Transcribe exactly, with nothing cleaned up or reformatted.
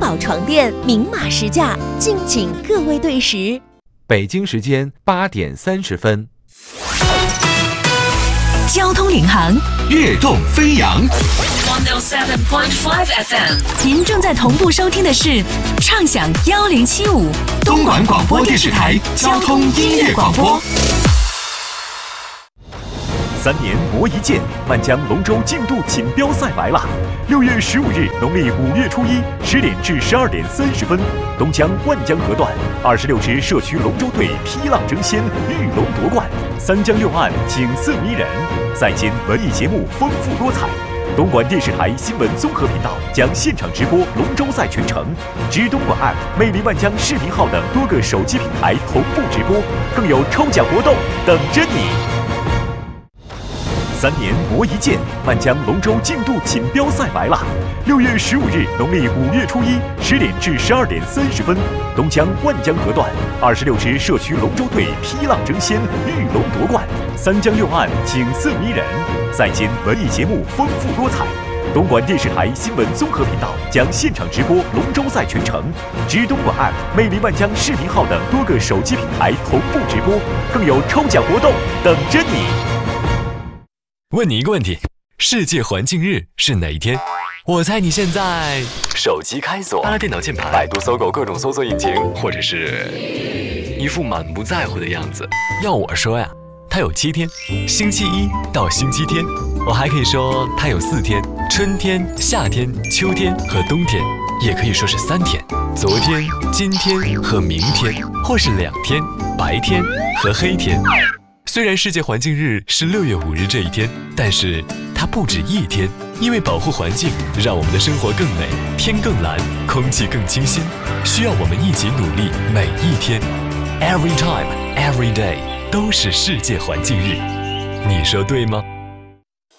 宝床垫明码实价，敬请各位对时。 北京时间八点三十分。 交通领航， 跃动飞扬。 一零七点五 F M， 您正在同步收听的是畅享一零七五东莞广播电视台交通音乐广播。 三年磨一剑，万江龙舟竞渡锦标赛来了！六月十五日，农历五月初一十点至十二点三十分，东江万江河段二十六支社区龙舟队劈浪争先，遇龙夺冠，三江六岸景色迷人，赛间文艺节目丰富多彩。东莞电视台新闻综合频道将现场直播龙舟赛全程，知东莞 App、魅力万江视频号等多个手机平台同步直播，更有抽奖活动等着你。三年磨一剑，万江龙舟竞渡锦标赛来了！六月十五日，农历五月初一十点至十二点三十分，东江万江河段二十六支社区龙舟队劈浪争先，遇龙夺冠，三江六岸景色迷人，赛间文艺节目丰富多彩。东莞电视台新闻综合频道将现场直播龙舟赛全程，知东莞 App、魅力万江视频号等多个手机平台同步直播，更有抽奖活动等着你。 问你一个问题，世界环境日是哪一天？我猜你现在手机开锁，拉电脑键盘，百度搜狗各种搜索引擎，或者是一副满不在乎的样子。要我说呀，它有七天，星期一到星期天。我还可以说它有四天，春天、夏天、秋天和冬天，也可以说是三天，昨天、今天和明天，或是两天，白天和黑天。虽然世界环境日是六月五日这一天，但是它不止一天，因为保护环境，让我们的生活更美，天更蓝，空气更清新，需要我们一起努力，每一天 ，every time, every day 都是世界环境日，你说对吗？